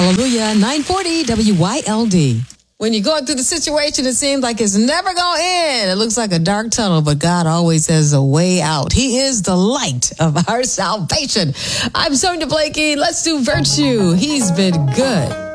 Hallelujah, 940 WYLD. When you're going through the situation, it seems like it's never going to end. It looks like a dark tunnel, but God always has a way out. He is the light of our salvation. I'm Sonia Blakey. Let's do virtue. He's been good.